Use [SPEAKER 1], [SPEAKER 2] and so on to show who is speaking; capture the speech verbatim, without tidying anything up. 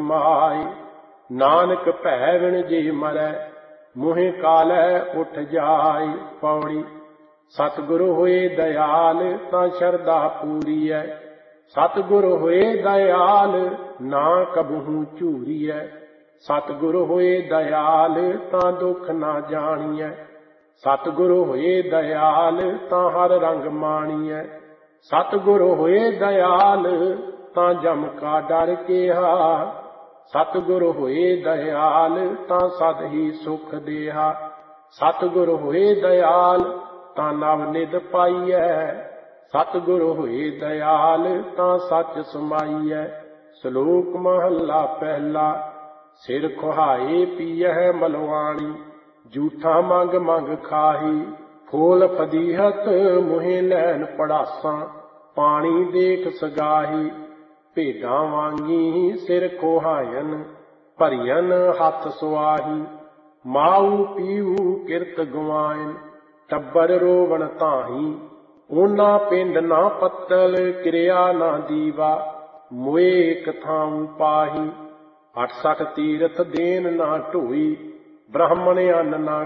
[SPEAKER 1] कमाए। नानक भै विण जे मरै मुँह कालै उठ जाए। पौड़ी। सतगुरु होए दयाल तां शरदा पूरीऐ। सतगुरु होए दयाल ना कबहू झूरीऐ। सतगुरु होए दयाल तां दुख ना जाणीऐ। सतगुरु होए दयाल तां हर रंग माणीऐ। सतगुरु होए दयाल तां जम का डर केहा। सतगुरु होए दयाल तां सद ही सुख देहा। सतगुरु होए दयाल तां नव निध पाईऐ। सतगुरु होए दयाल तां सच समाईऐ। श्लोक महला पहला। सिर खुहाए पीयह मलवाणी झूठा मंग मंग खाही। फूल फदीहत मुहे लैन पड़ासा पानी देख सगाही। भेडां वांगी सिर खुहायन भरियन हथ सुआही। माऊ पीऊ किरत गवायन टब्बर रोवण ताही। ऊना पिंड ना पत्तल क्रिया ना दीवा मोए एक थाऊं पाही। अठ सठ तीरथ देन ना ढोई ब्राह्मण अन्न ना